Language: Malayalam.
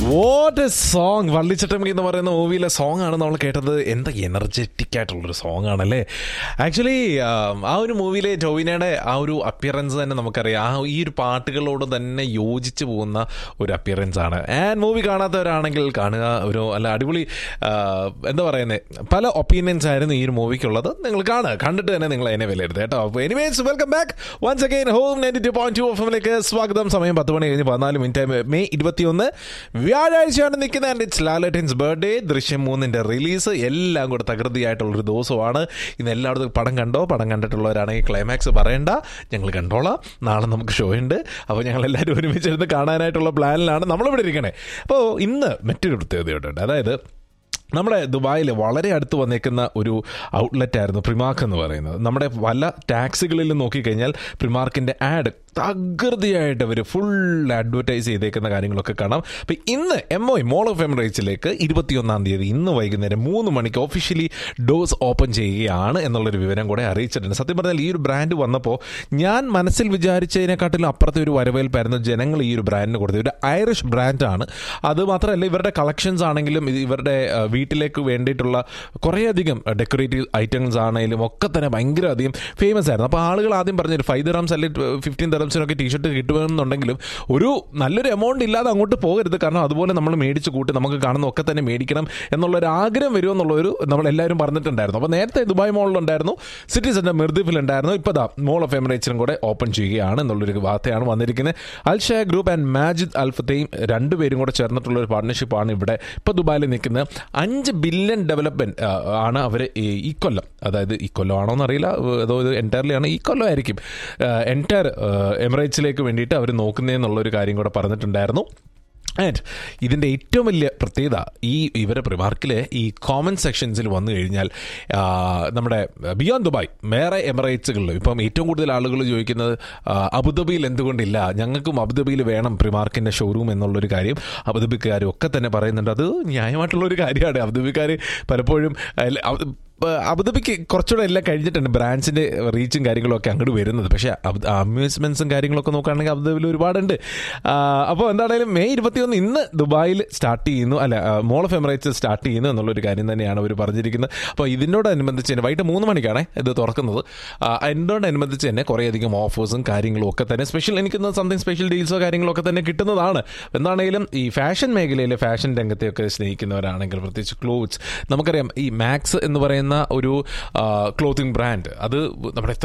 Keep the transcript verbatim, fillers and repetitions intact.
What A song. വള്ളിച്ചട്ടമ്പി എന്ന് പറയുന്ന മൂവിയിലെ സോങ് ആണ് നമ്മൾ കേട്ടത്. എന്താ എനർജറ്റിക് ആയിട്ടുള്ളൊരു സോങ് ആണല്ലേ. ആക്ച്വലി ആ ഒരു മൂവിയിലെ ടോവിനോയുടെ ആ ഒരു അപ്പിയറൻസ് തന്നെ നമുക്കറിയാം. ആ ഈ ഒരു പാട്ടുകളോട് തന്നെ യോജിച്ച് പോകുന്ന ഒരു അപ്പിയറൻസ് ആണ്. ആൻഡ് മൂവി കാണാത്തവരാണെങ്കിൽ കാണുക. ഒരു അല്ല അടിപൊളി എന്താ പറയുന്നത്, പല ഒപ്പീനിയൻസ് ആയിരുന്നു ഈ ഒരു മൂവിക്കുള്ളത്. നിങ്ങൾ കാണുക, കണ്ടിട്ട് തന്നെ നിങ്ങൾ അതിനെ വിലയിരുത്തുക കേട്ടോ. അപ്പോൾ anyways welcome back once again home ninety two point two F എമ്മിലേക്ക് സ്വാഗതം. സമയം പത്ത് മണി കഴിഞ്ഞ് പതിനാല് മിനിറ്റ്. മെയ് ഇരുപത്തിയൊന്ന് വ്യാഴാഴ്ചയാണ് നിൽക്കുന്നത്. And it's ലാലേട്ടൻസ് birthday. ദൃശ്യം മൂന്നിൻ്റെ റിലീസ് എല്ലാം കൂടെ തകൃതിയായിട്ടുള്ളൊരു ദിവസമാണ് ഇന്ന്. എല്ലായിടത്തും പടം കണ്ടോ? പടം കണ്ടിട്ടുള്ളവരാണെങ്കിൽ ക്ലൈമാക്സ് പറയണ്ട, ഞങ്ങൾ കണ്ടോളാം. നാളെ നമുക്ക് ഷോ ഉണ്ട്. അപ്പോൾ ഞങ്ങൾ എല്ലാവരും ഒരുമിച്ചിരുന്ന് കാണാനായിട്ടുള്ള പ്ലാനിലാണ് നമ്മളിവിടെ ഇരിക്കണേ. അപ്പോൾ ഇന്ന് മറ്റൊരു പ്രത്യേകതയുണ്ട്. അതായത് നമ്മുടെ ദുബായിൽ വളരെ അടുത്ത് വന്നേക്കുന്ന ഒരു ഔട്ട്ലെറ്റ് ആയിരുന്നു പ്രിമാർക്ക് എന്ന് പറയുന്നത്. നമ്മുടെ പല ടാക്സികളിൽ നോക്കിക്കഴിഞ്ഞാൽ പ്രിമാർക്കിൻ്റെ ആഡ് തകൃതിയായിട്ട് അവർ ഫുൾ അഡ്വർടൈസ് ചെയ്തേക്കുന്ന കാര്യങ്ങളൊക്കെ കാണാം. അപ്പം ഇന്ന് എം ഒ മോൾ ഓഫ് എമിറേറ്റ്സിലേക്ക് ഇരുപത്തിയൊന്നാം തീയതി ഇന്ന് വൈകുന്നേരം മൂന്ന് മണിക്ക് ഒഫീഷ്യലി ഡോസ് ഓപ്പൺ ചെയ്യുകയാണ് എന്നുള്ളൊരു വിവരം കൂടെ അറിയിച്ചിട്ടുണ്ട്. സത്യം പറഞ്ഞാൽ ഈ ഒരു ബ്രാൻഡ് വന്നപ്പോൾ ഞാൻ മനസ്സിൽ വിചാരിച്ചതിനെക്കാട്ടിലും അപ്പുറത്തെ ഒരു വരവേൽപ്പായിരുന്നു ജനങ്ങൾ ഈ ഒരു ബ്രാൻഡിന് കൊടുത്തത്. ഒരു ഐറിഷ് ബ്രാൻഡാണ്. അത് മാത്രമല്ല, ഇവരുടെ കളക്ഷൻസ് ആണെങ്കിലും ഇവരുടെ വീട്ടിലേക്ക് വേണ്ടിയിട്ടുള്ള കുറേയധികം ഡെക്കറേറ്റീവ് ഐറ്റംസ് ആണെങ്കിലും ഒക്കെ തന്നെ ഭയങ്കര അധികം ഫേമസ് ആയിരുന്നു. അപ്പോൾ ആളുകൾ ആദ്യം പറഞ്ഞൊരു ഫൈവ് ദിറംസ് അല്ലെങ്കിൽ ഫിഫ്റ്റീൻ ദിറംസിനൊക്കെ ടീഷർട്ട് കിട്ടുമെന്നുണ്ടെങ്കിലും ഒരു നല്ലൊരു എമൗണ്ട് ഇല്ലാതെ അങ്ങോട്ട് പോകരുത്. കാരണം അതുപോലെ നമ്മൾ മേടിച്ച് കൂട്ടി നമുക്ക് കാണുന്ന ഒക്കെ തന്നെ മേടിക്കണം എന്നുള്ളൊരു ആഗ്രഹം വരുമെന്നുള്ളൊരു നമ്മളെല്ലാവരും പറഞ്ഞിട്ടുണ്ടായിരുന്നു. അപ്പോൾ നേരത്തെ ദുബായ് മോളിലുണ്ടായിരുന്നു, സിറ്റി സെൻറ്റർ മിർദിഫിലുണ്ടായിരുന്നു. ഇപ്പോൾ ദാ മോൾ ഓഫ് എമിറേറ്റ്സിലും കൂടെ ഓപ്പൺ ചെയ്യുകയാണ് എന്നുള്ളൊരു വാർത്തയാണ് വന്നിരിക്കുന്നത്. അൽഷാ ഗ്രൂപ്പ് ആൻഡ് മാജിദ് അൽഫത്തയും രണ്ടുപേരും കൂടെ ചേർന്നിട്ടുള്ളൊരു പാർട്ട്ണർഷിപ്പാണ് ഇവിടെ ഇപ്പോൾ ദുബായിൽ നിൽക്കുന്നത്. അഞ്ച് ബില്യൺ ഡെവലപ്മെൻറ്റ് ആണ് അവർ ഈ കൊല്ലം, അതായത് ഈ കൊല്ലം ആണോ എന്നറിയില്ല, അതോ ഇത് എൻറ്റയർലി ആണ്, ഈ കൊല്ലം ആയിരിക്കും എൻറ്റയർ എമിറേറ്റ്സിലേക്ക് വേണ്ടിയിട്ട് അവർ നോക്കുന്നതെന്നുള്ളൊരു കാര്യം കൂടെ പറഞ്ഞിട്ടുണ്ടായിരുന്നു. ആൻഡ് ഇതിൻ്റെ ഏറ്റവും വലിയ പ്രത്യേകത ഈ ഇവരെ പ്രിമാർക്കിലെ ഈ കോമൻറ്റ് സെക്ഷൻസിൽ വന്നു കഴിഞ്ഞാൽ നമ്മുടെ ബിയോണ്ട് ദുബായ് വേറെ എമിറേറ്റ്സുകളിൽ ഇപ്പം ഏറ്റവും കൂടുതൽ ആളുകൾ ചോദിക്കുന്നത് അബുദാബിയിൽ എന്തുകൊണ്ടില്ല, ഞങ്ങൾക്കും അബുദാബിയിൽ വേണം പ്രിമാർക്കിൻ്റെ ഷോറൂം എന്നുള്ളൊരു കാര്യം അബുദാബിക്കാരും ഒക്കെ തന്നെ പറയുന്നുണ്ട്. അത് ന്യായമായിട്ടുള്ളൊരു കാര്യമാണ്. അബുദാബിക്കാർ പലപ്പോഴും അബുദാബിക്ക് കുറച്ചുകൂടെ എല്ലാം കഴിഞ്ഞിട്ടുണ്ട് ബ്രാൻഡ്സിൻ്റെ റീച്ചും കാര്യങ്ങളൊക്കെ അങ്ങോട്ട് വരുന്നത്. പക്ഷേ അമ്യൂസ്മെൻറ്റ്സും കാര്യങ്ങളൊക്കെ നോക്കുകയാണെങ്കിൽ അബുദാബിയിൽ ഒരുപാടുണ്ട്. അപ്പോൾ എന്താണെങ്കിലും മെയ് ഇരുപത്തിയൊന്ന് ഇന്ന് ദുബായിൽ സ്റ്റാർട്ട് ചെയ്യുന്നു, അല്ല മോൾ ഓഫ് എമിറേറ്റ്സ് സ്റ്റാർട്ട് ചെയ്യുന്നു എന്നുള്ളൊരു കാര്യം തന്നെയാണ് അവർ പറഞ്ഞിരിക്കുന്നത്. അപ്പോൾ ഇതിനോടനുബന്ധിച്ച് തന്നെ വൈകിട്ട് മൂന്ന് മണിക്കാണ് ഇത് തുറക്കുന്നത്. അതിനോടനുബന്ധിച്ച് തന്നെ കുറേയധികം ഓഫേഴ്സും കാര്യങ്ങളും ഒക്കെ തന്നെ സ്പെഷ്യൽ എനിക്കൊന്ന് സംതിങ് സ്പെഷ്യൽ ഡീൽസോ കാര്യങ്ങളൊക്കെ തന്നെ കിട്ടുന്നതാണ്. എന്താണെങ്കിലും ഈ ഫാഷൻ മേഖലയിലെ ഫാഷൻ രംഗത്തെയൊക്കെ സ്നേഹിക്കുന്നവരാണെങ്കിൽ പ്രത്യേകിച്ച് ക്ലോത്ത്സ്, നമുക്കറിയാം ഈ മാക്സ് എന്ന് പറയുന്ന ഒരു ക്ലോത്തിങ് ബ്രാൻഡ്, അത് നമ്മുടെ